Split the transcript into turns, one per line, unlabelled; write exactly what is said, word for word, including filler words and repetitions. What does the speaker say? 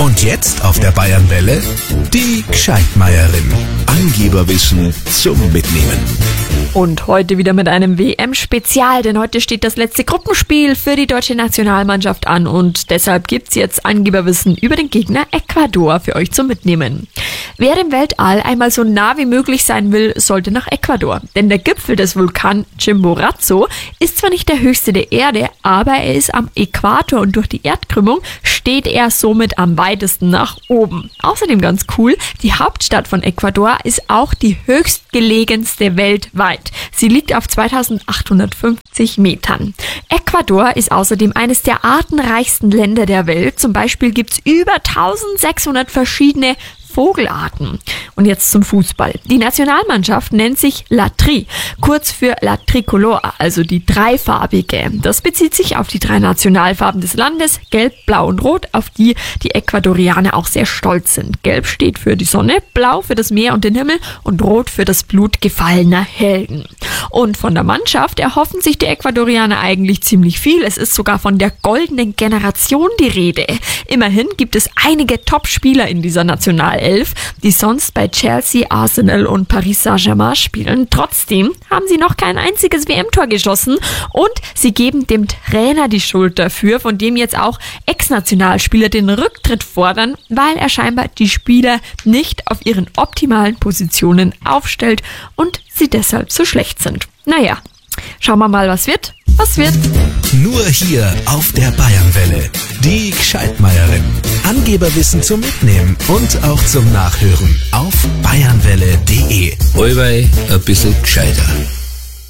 Und jetzt auf der Bayernwelle die Gscheitmeierin. Angeberwissen zum Mitnehmen.
Und heute wieder mit einem W M-Spezial, denn heute steht das letzte Gruppenspiel für die deutsche Nationalmannschaft an und deshalb gibt's jetzt Angeberwissen über den Gegner Ecuador für euch zum Mitnehmen. Wer im Weltall einmal so nah wie möglich sein will, sollte nach Ecuador. Denn der Gipfel des Vulkans Chimborazo ist zwar nicht der höchste der Erde, aber er ist am Äquator und durch die Erdkrümmung steht er somit am weitesten nach oben. Außerdem ganz cool, die Hauptstadt von Ecuador ist auch die höchstgelegenste weltweit. Sie liegt auf zweitausendachthundertfünfzig Metern. Ecuador ist außerdem eines der artenreichsten Länder der Welt. Zum Beispiel gibt's über eintausendsechshundert verschiedene Vogelarten. Und jetzt zum Fußball. Die Nationalmannschaft nennt sich La Tri, kurz für La Tricolore, also die dreifarbige. Das bezieht sich auf die drei Nationalfarben des Landes, Gelb, Blau und Rot, auf die die Ecuadorianer auch sehr stolz sind. Gelb steht für die Sonne, Blau für das Meer und den Himmel und Rot für das Blut gefallener Helden. Und von der Mannschaft erhoffen sich die Ecuadorianer eigentlich ziemlich viel. Es ist sogar von der goldenen Generation die Rede. Immerhin gibt es einige Top-Spieler in dieser Nationalelf, die sonst bei Chelsea, Arsenal und Paris Saint-Germain spielen. Trotzdem haben sie noch kein einziges W M-Tor geschossen und sie geben dem Trainer die Schuld dafür, von dem jetzt auch Ex-Nationalspieler den Rücktritt fordern, weil er scheinbar die Spieler nicht auf ihren optimalen Positionen aufstellt und sie deshalb so schlecht sind. Naja, schauen wir mal, was wird. Was wird?
Nur hier auf der Bayernwelle. Die Gscheitmeierin. Angeberwissen zum Mitnehmen und auch zum Nachhören auf bayernwelle punkt de.
Allweil ein bisschen gescheiter.